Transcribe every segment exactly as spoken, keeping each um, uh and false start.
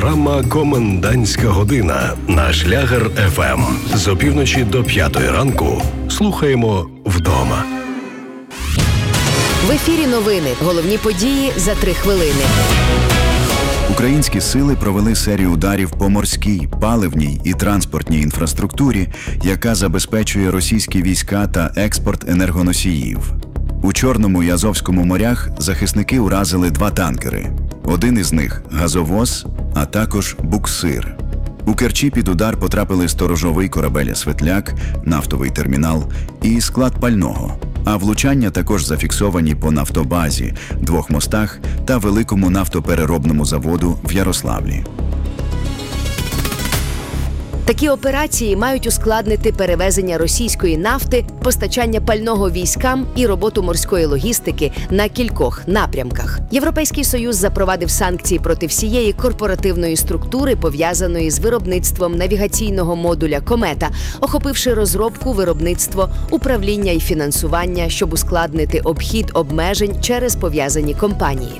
Програма «Комендантська година» на Шлягер еф ем. З опівночі до п'ятої ранку слухаємо вдома. В ефірі новини. Головні події за три хвилини. Українські сили провели серію ударів по морській, паливній і транспортній інфраструктурі, яка забезпечує російські війська та експорт енергоносіїв. У Чорному і Азовському морях захисники уразили два танкери. Один із них – газовоз, а також буксир. У Керчі під удар потрапили сторожовий корабель «Светляк», нафтовий термінал і склад пального. А влучання також зафіксовані по нафтобазі, двох мостах та великому нафтопереробному заводу в Ярославлі. Такі операції мають ускладнити перевезення російської нафти, постачання пального військам і роботу морської логістики на кількох напрямках. Європейський Союз запровадив санкції проти всієї корпоративної структури, пов'язаної з виробництвом навігаційного модуля «Комета», охопивши розробку, виробництво, управління і фінансування, щоб ускладнити обхід обмежень через пов'язані компанії.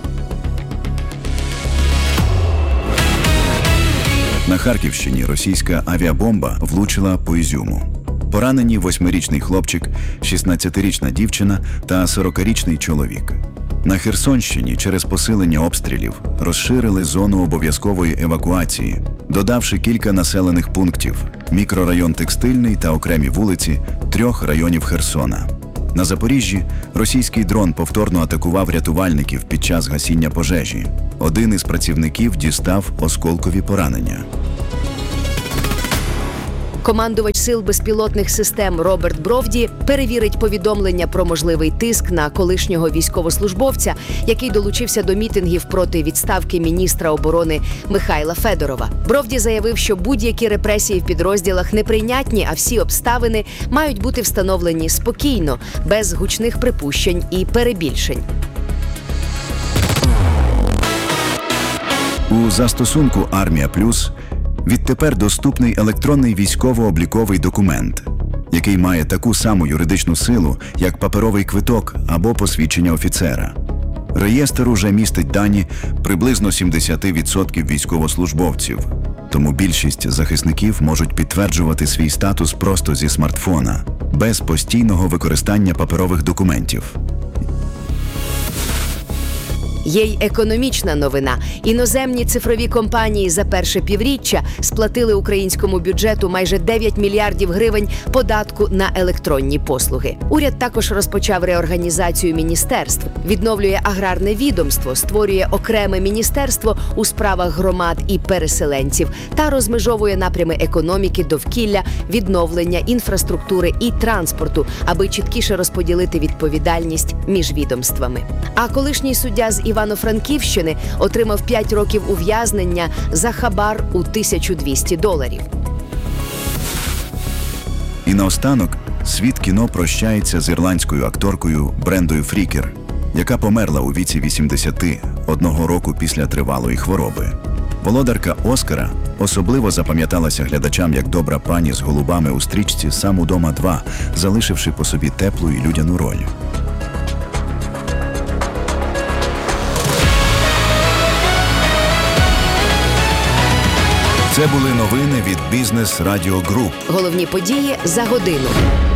На Харківщині російська авіабомба влучила по Ізюму. Поранені восьмирічний хлопчик, шістнадцятирічна дівчина та сорокарічний чоловік. На Херсонщині через посилення обстрілів розширили зону обов'язкової евакуації, додавши кілька населених пунктів – мікрорайон Текстильний та окремі вулиці трьох районів Херсона. На Запоріжжі російський дрон повторно атакував рятувальників під час гасіння пожежі. Один із працівників дістав осколкові поранення. Командувач сил безпілотних систем Роберт Бровді перевірить повідомлення про можливий тиск на колишнього військовослужбовця, який долучився до мітингів проти відставки міністра оборони Михайла Федорова. Бровді заявив, що будь-які репресії в підрозділах неприйнятні, а всі обставини мають бути встановлені спокійно, без гучних припущень і перебільшень. У застосунку «Армія Плюс» відтепер доступний електронний військово-обліковий документ, який має таку саму юридичну силу, як паперовий квиток або посвідчення офіцера. Реєстр уже містить дані приблизно сімдесят відсотків військовослужбовців, тому більшість захисників можуть підтверджувати свій статус просто зі смартфона, без постійного використання паперових документів. Є й економічна новина. Іноземні цифрові компанії за перше півріччя сплатили українському бюджету майже дев'ять мільярдів гривень податку на електронні послуги. Уряд також розпочав реорганізацію міністерств, відновлює аграрне відомство, створює окреме міністерство у справах громад і переселенців та розмежовує напрями економіки, довкілля, відновлення, інфраструктури і транспорту, аби чіткіше розподілити відповідальність між відомствами. А колишній суддя з Івано-Франківщини отримав п'ять років ув'язнення за хабар у тисячу двісті доларів. І наостанок світ кіно прощається з ірландською акторкою Брендою Фрікер, яка померла у віці вісімдесят одного року після тривалої хвороби. Володарка Оскара особливо запам'яталася глядачам як добра пані з голубами у стрічці «Сам удома два», залишивши по собі теплу і людяну роль. Це були новини від Бізнес Радіо Груп. Головні події за годину.